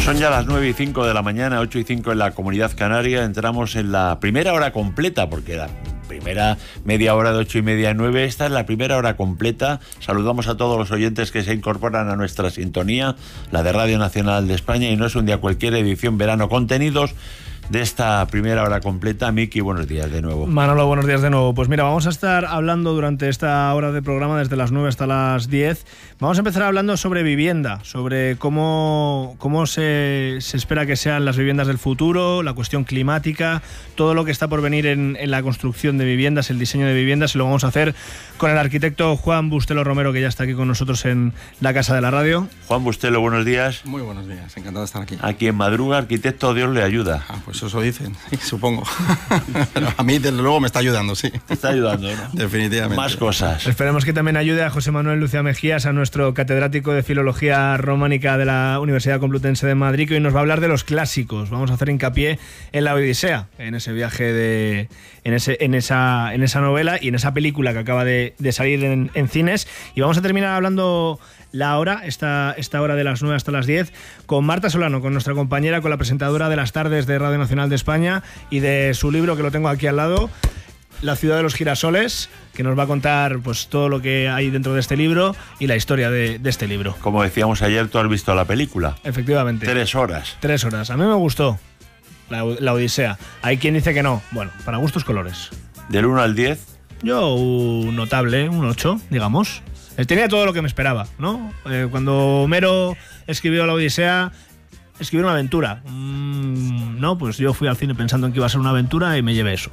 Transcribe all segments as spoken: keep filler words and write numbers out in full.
Son ya las nueve y cinco de la mañana, ocho y cinco en la Comunidad Canaria. Entramos en la primera hora completa, porque la primera media hora de ocho y media a nueve, esta es la primera hora completa. Saludamos a todos los oyentes que se incorporan a nuestra sintonía, la de Radio Nacional de España, y no es un día cualquier, edición verano. Contenidos de esta primera hora completa. Miki, buenos días de nuevo. Manolo, buenos días de nuevo. Pues mira, vamos a estar hablando durante esta hora de programa, desde las nueve hasta las diez. Vamos a empezar hablando sobre vivienda, sobre cómo, cómo se, se espera que sean las viviendas del futuro, la cuestión climática, todo lo que está por venir en, en la construcción de viviendas, el diseño de viviendas, y lo vamos a hacer con el arquitecto Juan Bustelo Romero, que ya está aquí con nosotros en la Casa de la Radio. Juan Bustelo, buenos días. Muy buenos días, encantado de estar aquí. Aquí en Madruga, arquitecto, Dios le ayuda. Ah, pues eso dicen, supongo. Pero a mí, desde luego, me está ayudando, sí. Te está ayudando, ¿no? Definitivamente. Más cosas. Esperemos que también ayude a José Manuel Lucía Mejías, a nuestro catedrático de Filología Románica de la Universidad Complutense de Madrid, que hoy nos va a hablar de los clásicos. Vamos a hacer hincapié en la Odisea, en ese viaje de... en, ese, en, esa, en esa novela y en esa película que acaba de, de salir en, en cines. Y vamos a terminar hablando la hora, esta, esta hora de las nueve hasta las diez, con Marta Solano, con nuestra compañera, con la presentadora de las tardes de Radio Nacional de España, y de su libro, que lo tengo aquí al lado, La ciudad de los girasoles, que nos va a contar pues todo lo que hay dentro de este libro y la historia de, de este libro. Como decíamos ayer, tú has visto la película. Efectivamente. Tres horas. Tres horas. A mí me gustó la, la Odisea. Hay quien dice que no. Bueno, para gustos colores. Del uno al diez. Yo un notable, un ocho, digamos. Tenía todo lo que me esperaba, ¿no? Eh, cuando Homero escribió la Odisea, escribió una aventura. Mm, no, pues yo fui al cine pensando en que iba a ser una aventura y me llevé eso.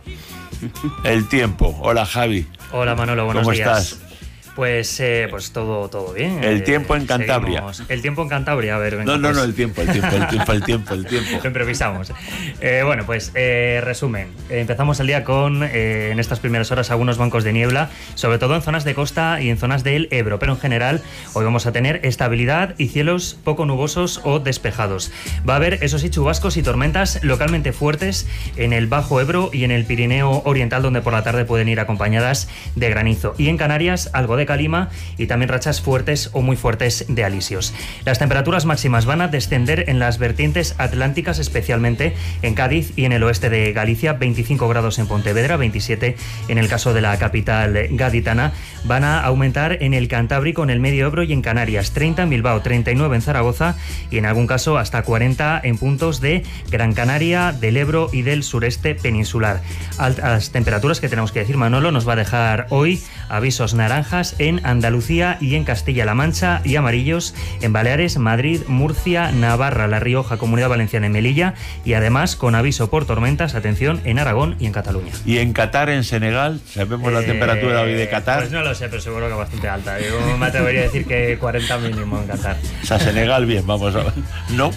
El tiempo. Hola, Javi. Hola, Manolo, buenos ¿Cómo días. ¿Cómo estás? Pues, eh, pues todo, todo bien. El tiempo en Cantabria. Seguimos. El tiempo en Cantabria, a ver. Venga, no, no, pues. no, el tiempo, el tiempo, el tiempo, el tiempo, el tiempo. Lo improvisamos. Eh, bueno, pues eh, resumen. Empezamos el día con, eh, en estas primeras horas, algunos bancos de niebla, sobre todo en zonas de costa y en zonas del Ebro, pero en general hoy vamos a tener estabilidad y cielos poco nubosos o despejados. Va a haber, eso sí, chubascos y tormentas localmente fuertes en el Bajo Ebro y en el Pirineo Oriental, donde por la tarde pueden ir acompañadas de granizo. Y en Canarias, algo de calima y también rachas fuertes o muy fuertes de alisios. Las temperaturas máximas van a descender en las vertientes atlánticas, especialmente en Cádiz y en el oeste de Galicia, veinticinco grados en Pontevedra, veintisiete en el caso de la capital gaditana. Van a aumentar en el Cantábrico, en el Medio Ebro y en Canarias, treinta en Bilbao, treinta y nueve en Zaragoza y en algún caso hasta cuarenta en puntos de Gran Canaria, del Ebro y del sureste peninsular. Altas temperaturas que tenemos que decir, Manolo, nos va a dejar hoy avisos naranjas en Andalucía y en Castilla-La Mancha y amarillos en Baleares, Madrid, Murcia, Navarra, La Rioja, Comunidad Valenciana y Melilla, y además con aviso por tormentas, atención, en Aragón y en Cataluña. ¿Y en Qatar, en Senegal? ¿Sabemos eh, la temperatura hoy de Qatar? Pues no lo sé, pero seguro que bastante alta. Yo me atrevería a decir que cuarenta mínimo en Qatar. O sea, Senegal bien, vamos a ver. ¿No?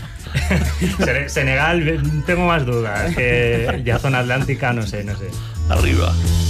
Senegal, tengo más dudas, que ya zona atlántica, no sé, no sé. Arriba.